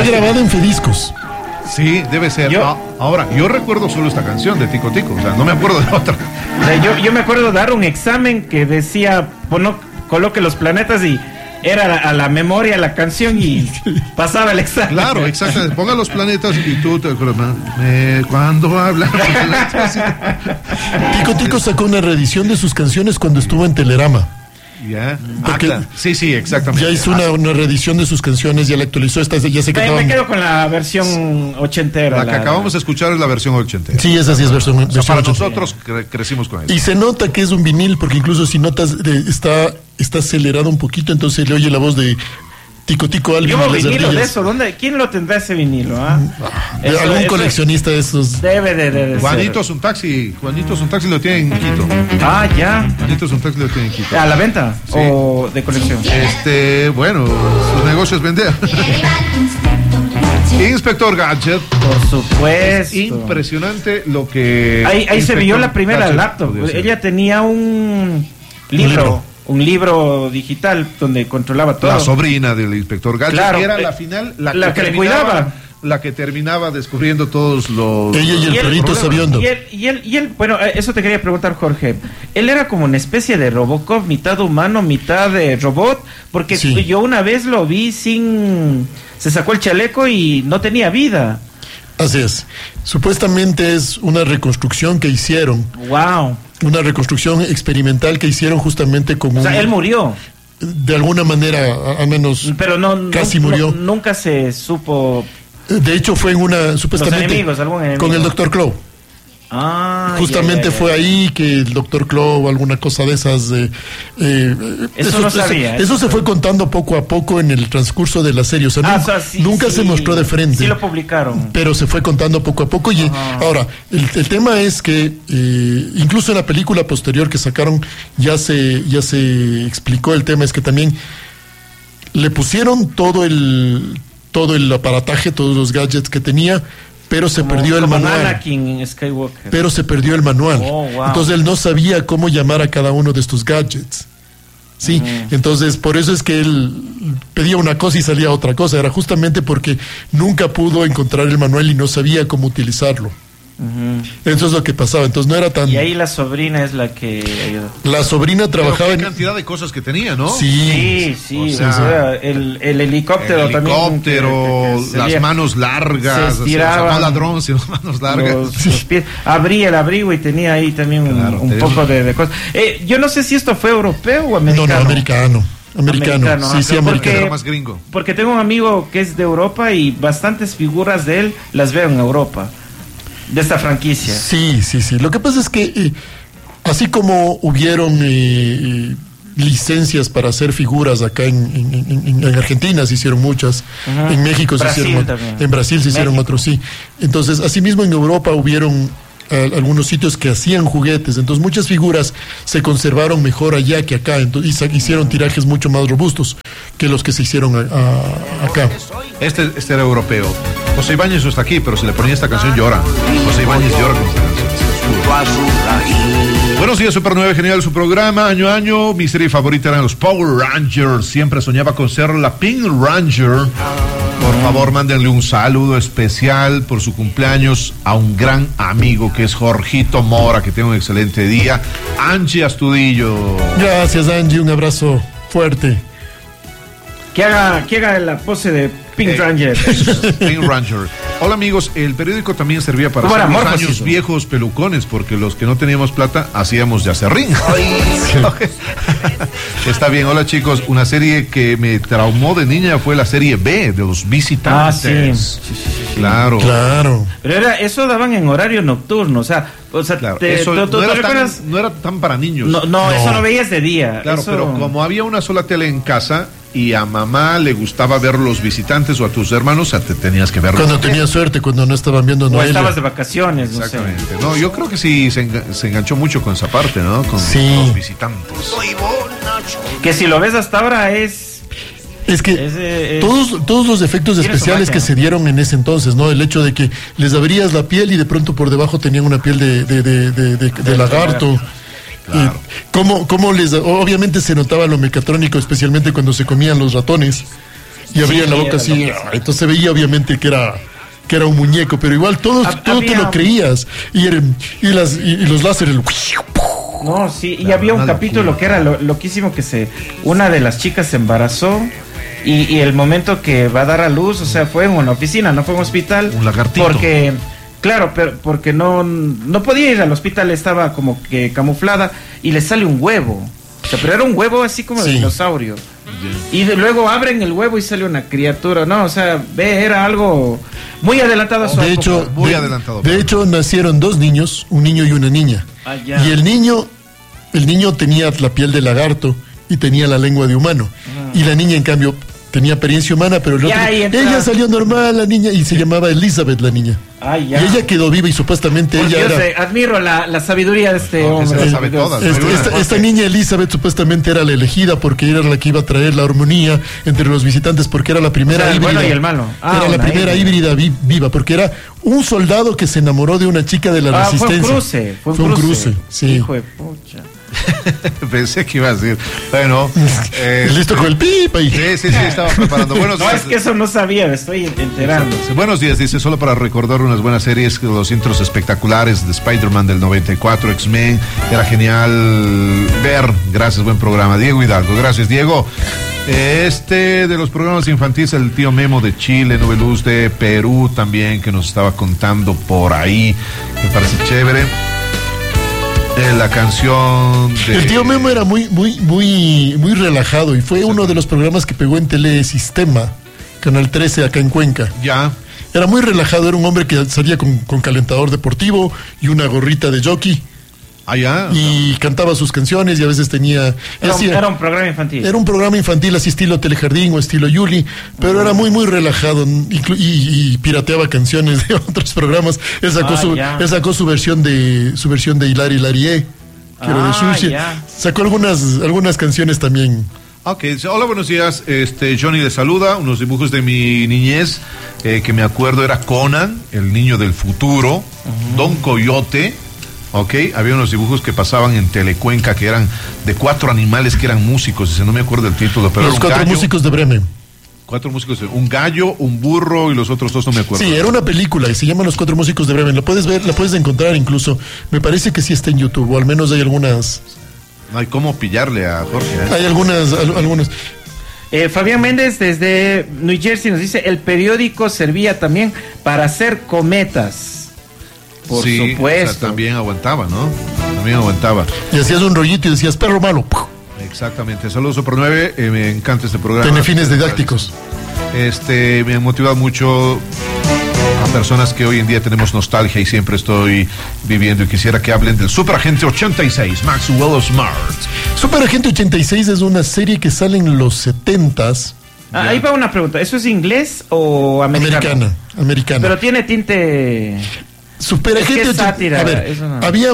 grabada en Fediscos. Sí, debe ser. Ahora, yo recuerdo solo esta canción de Tico Tico, o sea, no me acuerdo de otra. Yo me acuerdo de dar un examen que decía, coloque los planetas y era a la memoria la canción y pasaba el examen. Claro, exactamente. Ponga los planetas y tú te acuerdas. Cuando hablan Tico Tico sacó una reedición de sus canciones cuando estuvo en Telerama. Ya. Claro. Sí, exactamente. Ya hizo una reedición de sus canciones, ya la actualizó. Ya se me quedo con la versión ochentera. La que acabamos de escuchar es la versión ochentera. Sí, esa sí es versión para ochentera. Nosotros crecimos con eso. Y se nota que es un vinil, porque incluso si notas, está acelerado un poquito, entonces le oye la voz de Tico Tico Alvin. ¿Yo vinilo de eso? ¿Quién lo tendrá ese vinilo? Algún coleccionista de esos. Debe de Juanito es un taxi lo tiene en Quito. Ya. Juanito es un taxi lo tiene en Quito. ¿A la venta? Sí. ¿O de colección? Bueno, sus negocios vender. Inspector Gadget. Por supuesto. Es impresionante lo que... Ahí se vio la primera laptop. Ella tenía un libro digital donde controlaba todo. La sobrina del Inspector Gadget, claro, era la final, la que le cuidaba. La que terminaba descubriendo todos los... Ella y el perrito sabiondo. Y él, bueno, eso te quería preguntar, Jorge. Él era como una especie de Robocop, mitad humano, mitad de robot, porque yo una vez lo vi se sacó el chaleco y no tenía vida. Así es. Supuestamente es una reconstrucción que hicieron. Wow. Una reconstrucción experimental que hicieron justamente con él murió. De alguna manera, al menos. Pero casi murió. Nunca se supo. De hecho, fue supuestamente algún enemigo. Con el Dr. Claw. Justamente fue ahí que el Dr. Claw, alguna cosa de esas. Eso no sabía. Eso se fue contando poco a poco en el transcurso de la serie. O sea, nunca se mostró de frente. Sí lo publicaron. Pero se fue contando poco a poco. Y ahora, el tema es que incluso en la película posterior que sacaron ya se explicó el tema. Es que también le pusieron todo el aparataje, todos los gadgets que tenía, pero se perdió el manual. Anakin Skywalker. Pero se perdió el manual. Wow. Entonces él no sabía cómo llamar a cada uno de estos gadgets. Sí, entonces por eso es que él pedía una cosa y salía otra cosa. Era justamente porque nunca pudo encontrar el manual y no sabía cómo utilizarlo. Eso es lo que pasaba, entonces no era tan... Y ahí la sobrina es la que ayudó. La sobrina trabajaba en... cantidad de cosas que tenía, ¿no? Sí. O sea, el helicóptero también. Las manos largas. Se estiraba. No ladrón, sino manos largas. Los pies. Abría el abrigo y tenía ahí también un poco de cosas. Yo no sé si esto fue europeo o americano. No, americano. Sí, americano. Más gringo. Porque tengo un amigo que es de Europa y bastantes figuras de él las veo en Europa. De esta franquicia. Sí. Lo que pasa es que así como hubieron licencias para hacer figuras acá en Argentina se hicieron muchas, en México se hicieron, en Brasil se hicieron otros, sí. Entonces, asimismo en Europa hubieron algunos sitios que hacían juguetes, entonces muchas figuras se conservaron mejor allá que acá, entonces hicieron tirajes mucho más robustos que los que se hicieron acá. Este era europeo. José Ibáñez no está aquí, pero se le ponía esta canción llora. José Ibáñez llora con esta canción. Buenos días, Super 9, genial su programa. Año a año, mi serie favorita eran los Power Rangers. Siempre soñaba con ser la Pink Ranger. Por favor, mándenle un saludo especial por su cumpleaños a un gran amigo que es Jorgito Mora, que tenga un excelente día. Angie Astudillo. Gracias, Angie, un abrazo fuerte. Que haga la pose de Pink Ranger. Pink Ranger. Hola amigos, el periódico también servía para hacer los años viejos pelucones, porque los que no teníamos plata hacíamos de acerrín. Está bien, hola chicos, una serie que me traumó de niña fue la serie B de los visitantes. Sí. Claro. Pero eso daban en horario nocturno, o sea claro, eso no era tan para niños. No, eso lo veías de día. Claro, pero como había una sola tele en casa y a mamá le gustaba ver los visitantes o a tus hermanos, o sea, te tenías que verlos. Cuando tenías suerte, cuando no estaban viendo Noelia. O estabas de vacaciones, no Exactamente. sé. No, yo creo que sí se enganchó mucho con esa parte, ¿no? Con los visitantes. Que si lo ves hasta ahora es que todos los efectos especiales que se dieron en ese entonces, ¿no? El hecho de que les abrías la piel y de pronto por debajo tenían una piel de lagarto. Claro. Obviamente se notaba lo mecatrónico, especialmente cuando se comían los ratones. y abría la boca así, entonces se veía obviamente que era un muñeco, pero igual todo te lo creías, y los láseres. No, sí, y había un capítulo que era loquísimo, que una de las chicas se embarazó, y el momento que va a dar a luz, o sea, fue en una oficina, no fue en un hospital. Un lagartito. Porque no podía ir al hospital, estaba como que camuflada, y le sale un huevo. O sea, pero era un huevo así como de dinosaurio. Y luego abren el huevo y sale una criatura, ¿no? O sea, era algo muy adelantado a su época. Muy adelantado. De hecho, nacieron 2 niños, un niño y una niña. Y el niño tenía la piel de lagarto y tenía la lengua de humano. Y la niña, en cambio, tenía apariencia humana, pero ella salió normal, la niña, y se llamaba Elizabeth, la niña. Y ella quedó viva, y supuestamente admiro la sabiduría de este hombre. Esta niña Elizabeth supuestamente era la elegida, porque era la que iba a traer la armonía entre los visitantes, porque era la primera híbrida. El bueno y el malo. Era la primera híbrida viva, porque era un soldado que se enamoró de una chica de la resistencia. Fue un cruce. Sí. Hijo de pucha. Pensé que iba a decir. Bueno, listo con el pipa. Sí, estaba preparando. Buenos días. Es que eso no sabía, me estoy enterando. Buenos días, dice, solo para recordar unas buenas series, los intros espectaculares de Spider-Man del 94, X-Men, era genial ver. Gracias, buen programa. Diego Hidalgo, gracias, Diego. De los programas infantiles, el tío Memo de Chile, Nube Luz de Perú también, que nos estaba contando por ahí, me parece chévere. La canción de... El tío Memo era muy relajado, y fue uno de los programas que pegó en Telesistema, Canal 13 acá en Cuenca. Ya. Era muy relajado, era un hombre que salía con calentador deportivo y una gorrita de jockey. Y cantaba sus canciones, y a veces tenía... Era un programa infantil. Era un programa infantil así estilo Telejardín o estilo Yuli, pero era muy relajado, y pirateaba canciones de otros programas. Él sacó su versión de Hilari Hilarie, que era de Sushi. Sacó algunas canciones también. Ok, hola, buenos días. Johnny le saluda. Unos dibujos de mi niñez, que me acuerdo, era Conan, el niño del futuro, Don Coyote. Ok, había unos dibujos que pasaban en Telecuenca que eran de 4 animales que eran músicos, no me acuerdo el título, pero los 4 músicos de Bremen. 4 músicos, un gallo, un burro, y los otros 2 no me acuerdo. Sí, era una película y se llama Los 4 músicos de Bremen. La puedes ver, la puedes encontrar incluso. Me parece que sí está en YouTube, o al menos hay algunas. No hay cómo pillarle a Jorge. Hay algunas. Fabián Méndez desde New Jersey nos dice: el periódico servía también para hacer cometas. Por supuesto. O sea, también aguantaba, ¿no? También aguantaba. Y hacías un rollito y decías perro malo. Exactamente. Saludos por 9. Me encanta este programa. Tiene fines didácticos. Me han motivado mucho a personas que hoy en día tenemos nostalgia y siempre estoy viviendo, y quisiera que hablen del Super Agente 86, Maxwell Smart. Super Agente 86 es una serie que sale en los 70s. Ahí va una pregunta. ¿Eso es inglés o americano? Americana. Pero tiene tinte... Superagente sátira. A ver, eso no. había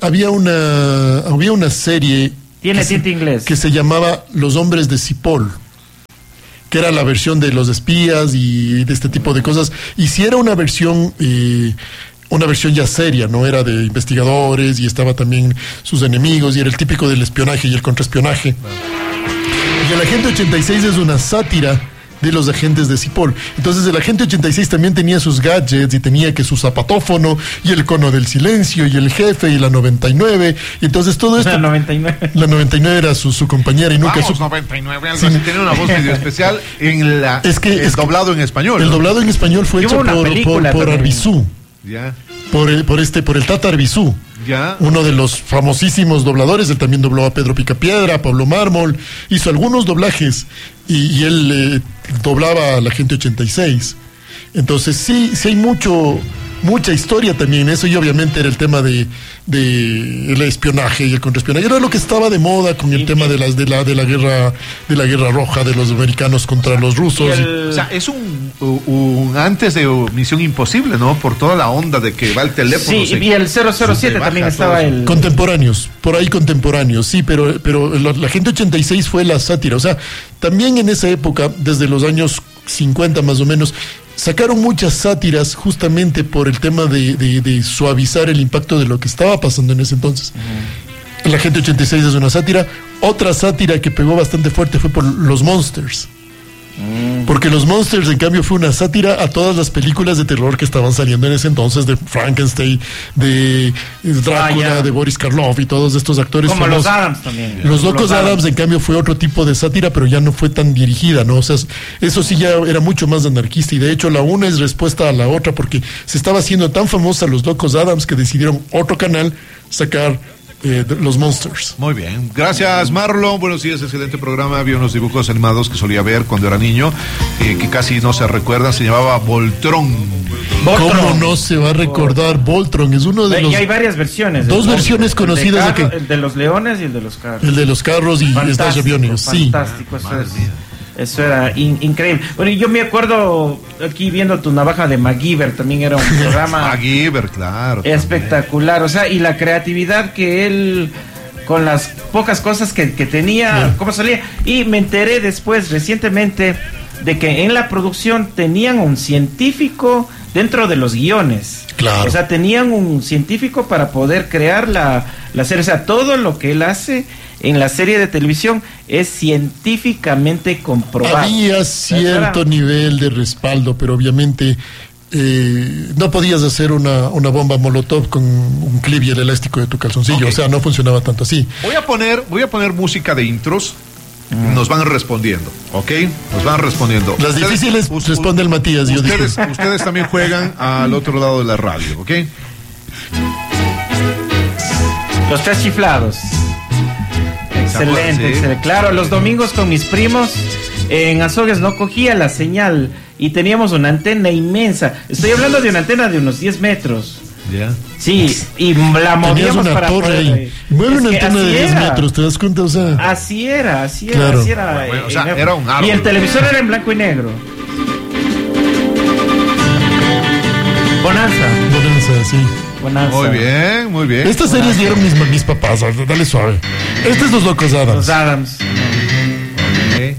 una serie. Tiene tinte inglés. Que se llamaba Los Hombres de Cipoll, que era la versión de los espías y de este tipo de cosas. Y si era una versión ya seria, no era de investigadores, y estaba también sus enemigos, y era el típico del espionaje y el contraespionaje. Y el Agente 86 es una sátira de los agentes de Cipoll. Entonces el Agente 86 también tenía sus gadgets, y tenía que su zapatófono y el cono del silencio y el jefe y la 99, y entonces todo esto... La 99 era su compañera, y nunca... 99, algo así, tenía una voz medio especial en la... doblado en español. El doblado en español fue hecho por Arbizú. Ya. Por el Tata Arbizú. Ya. Uno de los famosísimos dobladores. Él también dobló a Pedro Picapiedra, a Pablo Mármol, hizo algunos doblajes, y él doblaba a la Agente 86. Entonces sí hay mucha historia también en eso, y obviamente era el tema de el espionaje y el contraespionaje. Era lo que estaba de moda con el tema de la guerra roja de los americanos contra los rusos. O sea, es un antes de Misión Imposible, ¿no? Por toda la onda de que va el teléfono. Sí, y el 007 también estaba el... Contemporáneos, sí, pero la Agente 86 fue la sátira. O sea, también en esa época, desde los años 50 más o menos, sacaron muchas sátiras justamente por el tema de suavizar el impacto de lo que estaba pasando en ese entonces. El Agente 86 es una sátira. Otra sátira que pegó bastante fuerte fue por los Monsters. Porque Los Monsters, en cambio, fue una sátira a todas las películas de terror que estaban saliendo en ese entonces, de Frankenstein, de Drácula, de Boris Karloff y todos estos actores como famosos. los Addams también. Los Locos Addams, en cambio, fue otro tipo de sátira, pero ya no fue tan dirigida, ¿no? O sea, eso sí ya era mucho más anarquista, y de hecho la una es respuesta a la otra, porque se estaba haciendo tan famosa Los Locos Addams que decidieron otro canal sacar Los Monsters. Muy bien, gracias Marlon. Buenos días, excelente programa. Había unos dibujos animados que solía ver cuando era niño, que casi no se recuerdan. Se llamaba Voltron. ¿Cómo no se va a recordar Voltron? Es uno de los... Y hay varias versiones. Dos versiones conocidas. El de los leones y el de los carros. El de los carros y Slash Aviones, sí. Fantástico, eso era increíble. Bueno, y yo me acuerdo aquí viendo Tu Navaja de MacGyver, también era un programa MacGyver, claro, espectacular, o sea, y la creatividad que él, con las pocas cosas que tenía, cómo salía. Y me enteré después, recientemente, de que en la producción tenían un científico dentro de los guiones. Claro. O sea, tenían un científico para poder crear la serie. O sea, todo lo que él hace en la serie de televisión es científicamente comprobado. Había cierto nivel de respaldo, pero obviamente no podías hacer una bomba molotov con un clip y el elástico de tu calzoncillo. Okay. O sea, no funcionaba tanto así. Voy a poner música de intros. Nos van respondiendo, ¿ok? Nos van respondiendo. Las difíciles responde el Matías. Ustedes también juegan al otro lado de la radio, ¿ok? Los tres chiflados. Excelente, excelente. Claro, los domingos con mis primos en Azogues no cogía la señal y teníamos una antena inmensa. Estoy hablando de una antena de unos 10 metros. Yeah. Sí, y la movíamos una para torre ahí. Mueve una antena de 10 metros, ¿te das cuenta? O sea, así era. Claro. Así era. Bueno, o sea, era un árbol. Y el televisor era en blanco y negro. Bonanza, sí. Bonanza. Muy bien. Estas series dieron mis papás, dale suave. Este es Los Locos Adams. Los Adams. Okay.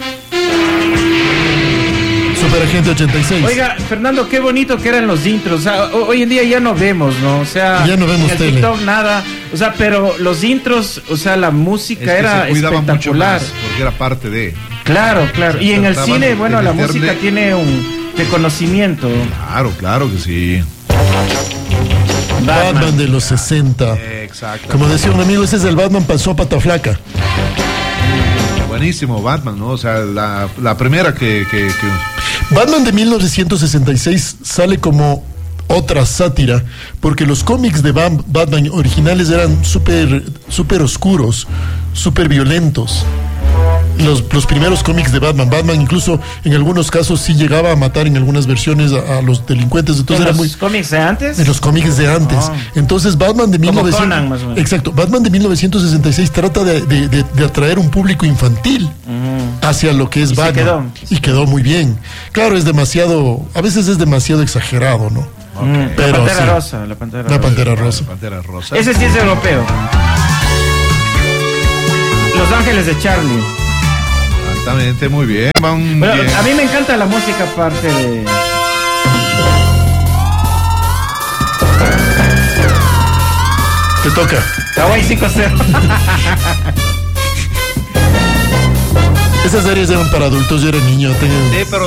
Superagente 86. Oiga, Fernando, qué bonito que eran los intros. O sea, hoy en día ya no vemos, ¿no? O sea, ya no vemos en el tele. TikTok nada. O sea, pero los intros, o sea, la música era espectacular. Mucho más porque era parte de. Claro. Y en el cine, bueno, la música tiene un reconocimiento. Claro que sí. Batman de los 60. Exacto. Como decía un amigo, ese es el Batman pasó a pata flaca. Buenísimo Batman, ¿no? O sea, la primera que... Batman de 1966 sale como otra sátira, porque los cómics de Batman originales eran súper oscuros, súper violentos. Los primeros cómics de Batman incluso en algunos casos sí llegaba a matar en algunas versiones a los delincuentes. Entonces ¿En los cómics de antes? En los cómics de antes. Entonces Batman de 1966. Exacto, Batman de 1966 trata de atraer un público infantil hacia lo que es Batman. Y quedó muy bien. Claro, a veces es demasiado exagerado, ¿no? Okay. Pero La Pantera Rosa. Ese sí es europeo. Los Ángeles de Charlie. Exactamente, muy bien. Bueno, a mí me encanta la música aparte de... Te toca. Hawaii 5-0. Esas series eran para adultos, yo era niño. Sí, pero